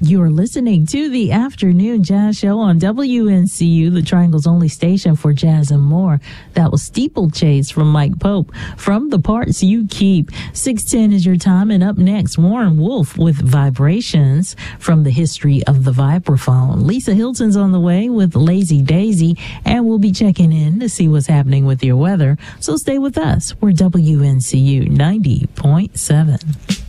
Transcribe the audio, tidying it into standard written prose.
You're listening to the Afternoon Jazz Show on WNCU, the Triangle's only station for jazz and more. That was Steeplechase from Mike Pope. From the Parts You Keep. 6:10 is your time, and up next, Warren Wolf with Vibrations from the history of the vibraphone. Lisa Hilton's on the way with Lazy Daisy, and we'll be checking in to see what's happening with your weather. So stay with us. We're WNCU 90.7.